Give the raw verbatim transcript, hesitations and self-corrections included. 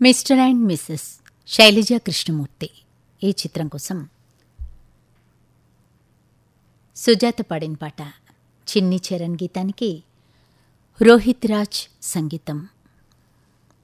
Mister and missus Shailaja Krishnamurthy ఈ చిత్రం కోసం సుజాత పాడిన పాట చిన్ని చరణ్ గీతానికి రోహిత్ రాజ్ సంగీతం.